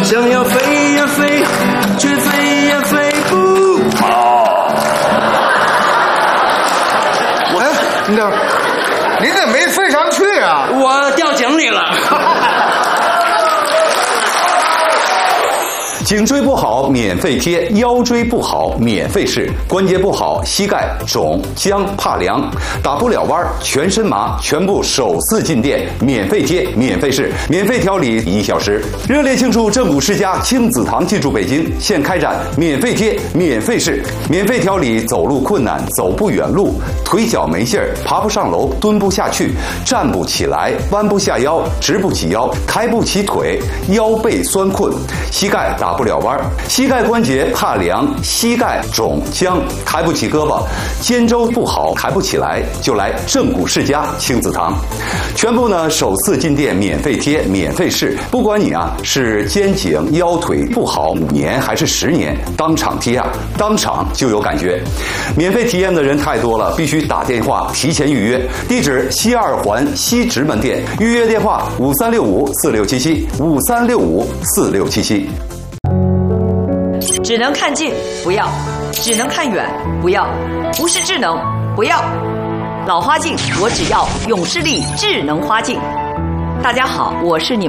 想要飞呀飞，却飞呀飞不好。 您怎么没飞上去啊？ 我掉井里了。 颈椎不好免费贴，腰椎不好免费试，关节不好膝盖肿僵怕凉打不了弯全身麻，全部首次进店免费贴免费试免费调理1小时。热烈庆祝正骨世家亲子堂进驻北京，现开展免费贴免费试免费调理走路困难走不远路腿脚没劲儿爬不上楼蹲不下去站不起来弯不下腰直不起腰抬不起腿腰背酸困膝盖打不了弯膝盖关节怕凉膝盖肿僵抬不起胳膊肩周不好抬不起来就来正骨世家亲子堂，全部呢首次进店免费贴免费试，不管你是肩颈腰腿不好5年还是10年，当场贴当场就有感觉。免费体验的人太多了，必须打电话提前预约。地址西2环西直门店，预约电话5365467753654677。 只能看近不要，只能看远不要，不是智能不要。老花镜，我只要永视力智能花镜。大家好，我是你们